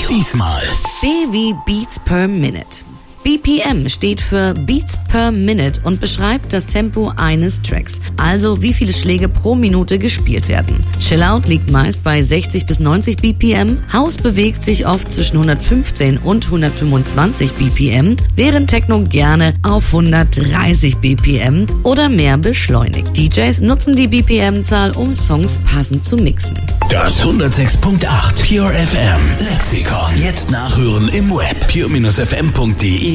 Diesmal B wie Beats per Minute. BPM steht für Beats per Minute und beschreibt das Tempo eines Tracks, also wie viele Schläge pro Minute gespielt werden. Chillout liegt meist bei 60 bis 90 BPM, House bewegt sich oft zwischen 115 und 125 BPM, während Techno gerne auf 130 BPM oder mehr beschleunigt. DJs nutzen die BPM-Zahl, um Songs passend zu mixen. das 106.8 Pure FM Lexikon. Jetzt nachhören im Web pure-fm.de